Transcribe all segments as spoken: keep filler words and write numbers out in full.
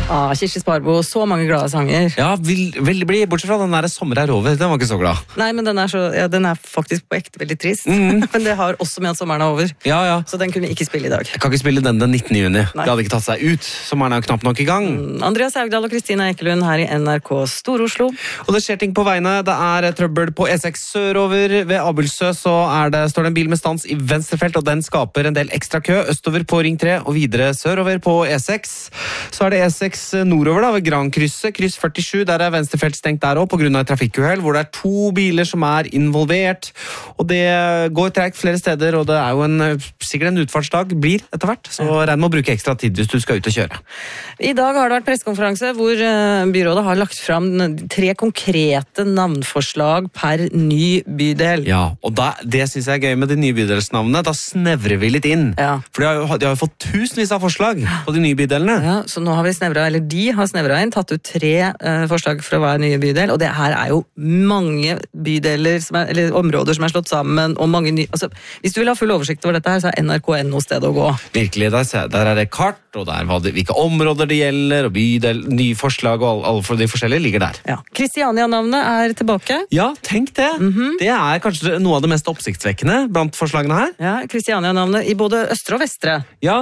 Ah, Kirsti Sparbo, så mange glade sanger. Ja, vil, veldig bli, bortsett fra den der sommer er over, den var ikke så glad. Nei, men den er, så, ja, den er faktisk på ekte veldig trist. Mm. Men det har også med at sommeren er over. Ja, ja. Så den kunne vi ikke spille i dag. Jeg kan ikke spille den den nittende juni. Nei. Det hadde ikke tatt seg ut. Sommeren er jo knapt nok i gang. Mm. Andreas Haugdal og Kristina Ekelund her i N R K Stor-Oslo. Og det skjer ting på veiene. Det er trøbbel på E seks sørover. Ved Abelsø så er det, står det en bil med stans i venstrefelt, og den skaper en del ekstra kø østover på Ring tre og videre sørover på E seks. Så er det E seks nordover da, ved Grankrysset, kryss førtisju, der er venstrefelt stengt der også på grunn av et trafikkuhell, hvor det er to biler som er involvert, og det går tregt flere steder, og det er jo en, sikkert en utfartsdag blir etter hvert, så regn med å bruke ekstra tid hvis du skal ut og kjøre. I dag har det vært pressekonferanse hvor byrådet har lagt fram tre konkrete navnforslag per ny bydel. Ja, og da, det synes jeg er gøy med de nye bydelsnavnene, da snevrer vi litt inn, ja. For de har, jo, de har jo fått tusenvis av forslag på de nye bydelene. Ja, så nå har vi snevret, eller de har snevret inn, tatt ut tre uh, forslag for å være nye bydel, og det her er jo mange bydeler, som er, eller områder som er slått sammen, og mange nye, altså, hvis du vil ha full oversikt over dette her, så er N R K N O sted å gå. Virkelig, der, der er det kart, og der er det, hvilke områder det gjelder, og bydel, nye forslag, og alle all, de forskjellige ligger der. Ja, Kristiania-navnet er tilbake. Ja, tenk det. Mm-hmm. Det er kanskje noe av det mest oppsiktsvekkende blant forslagene her. Ja, Kristiania-navnet i både Østre og Vestre. Ja,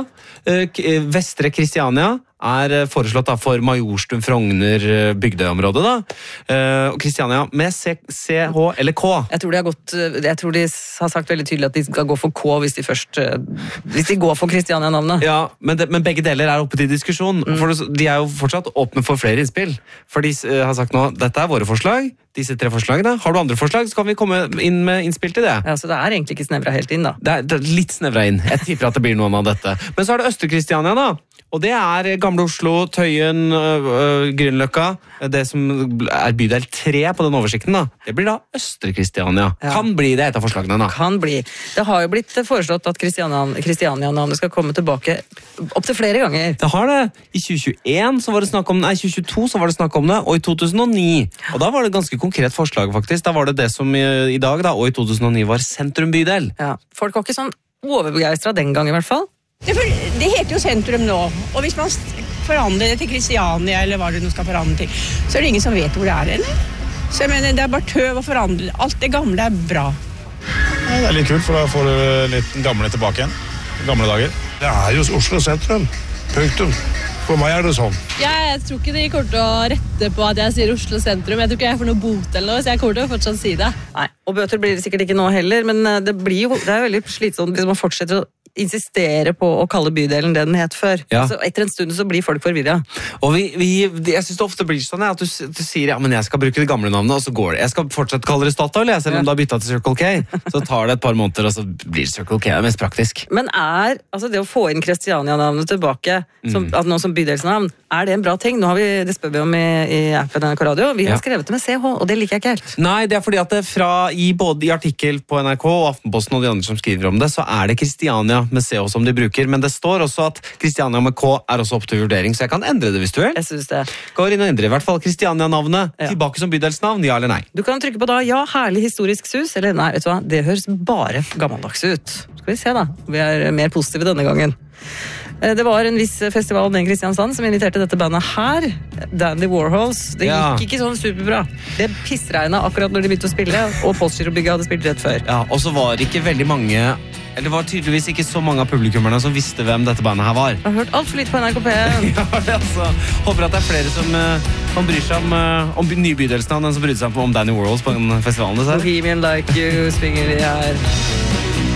Vestre Kristiania er foreslått da for Majorstuen, Frogner, Bygdøy-området da. Og Kristiania med C, C, H eller K. Jeg tror, de har gått, jeg tror de har sagt veldig tydelig at de skal gå for K hvis de først, hvis de går for Kristiania-navnet. Ja, men, det, men begge deler er oppe til diskusjon. Mm. For de er jo fortsatt åpne for flere innspill. For de har sagt nå, dette er våre forslag, disse tre forslagene. Har du andre forslag, så kan vi komme inn med innspill til det. Ja, så det er egentlig ikke snevra helt inn da. Det er, det er litt snevra inn. Jeg tipper at det blir noen av dette. Men så er det Østre Kristiania da. Og det er Gamle Oslo, Tøyen, øh, Grünerløkka, det som er bydel tre på den oversikten da. Det blir da Østre Kristiania. Ja. Kan bli det et av forslagene da. Kan bli. Det har jo blitt foreslått at Kristiania-navnet skal komme tilbake opp til flere ganger. Det har det. I tjue tjueen så var det snakk om det, nei, tjue tjueto så var det snakk om det, og i to tusen og ni. Og da var det ganske konkret forslag faktisk. Da var det det som i, i dag da, og i to tusen og ni var sentrum-bydel. Ja, folk var ikke sånn overbegeistret den gang i hvert fall. Det, for, det heter jo sentrum nå, og hvis man forandrer det til Kristiania, eller hva det nå skal forandre til, så er det ingen som vet hvor det er, eller? Så jeg mener, det er bare tøv å forandre. Alt det gamle er bra. Ja, det er litt kult, for da får du litt gamle tilbake igjen. Gamle dager. Det er jo Oslo sentrum. Punktum. For meg er det sånn. Ja, jeg tror ikke de kommer til å rette på at jeg sier Oslo sentrum. Jeg tror ikke jeg får noe bot eller noe, så jeg kommer til å fortsatt si det. Nei, og bøter blir det sikkert ikke nå heller, men det blir jo, det er veldig slitsomt hvis man fortsetter å insistere på å kalle bydelen det den het før. Ja. Så etter en stund så blir folk forvirret. Og vi, vi, jeg synes det ofte blir sånn at du, du sier, ja, men jeg skal bruke det gamle navnet, og så går det. Jeg skal fortsatt kalle det Statoil, selv om ja. Du har byttet til Circle K. Så tar det et par måneder, og så blir det Circle K. Det er mest praktisk. Men er, altså det å få inn Kristiania-navnet tilbake, som, mm. at nå som bydelsnavn, er det en bra ting? Nå har vi, det spør vi om i, i appen N R K Radio. Vi har ja. skrevet det med C H, og det liker jeg ikke helt. Nei, det er fordi at det fra, i både i artikkel på N R K og Aftenposten og de andre som skriver om det, så er det Kristiania med C H som de bruker. Men det står også at Kristiania med K er også opp til vurdering, så jeg kan endre det hvis du vil. Jeg synes det. Går inn og endre i hvert fall Kristiania-navnet ja. tilbake som bydelsnavn, ja eller nei. Du kan trykke på da, ja, herlig historisk sus, eller nei, vet du hva, det høres bare gammeldags ut. Skal vi se da, vi er mer positive denne gangen. Det var en viss festival i Kristiansand som inviterte dette bandet her, Dandy Warhols. Det ja. gikk ikke sånn superbra. Det pissregnet akkurat når de begynte å spille, og Postgirobygget hadde spilt rett før. Ja, og så var det ikke veldig mange, eller det var tydeligvis ikke så mange av publikummerne som visste hvem dette bandet her var. Jeg har hørt alt for litt på N R K P. Ja, det altså. Håper at det er flere som, som bryr seg om, om nye bydelsnavn enn som brydde seg om Dandy Warhols på den festivalen. Bohemian Like You, springer de her.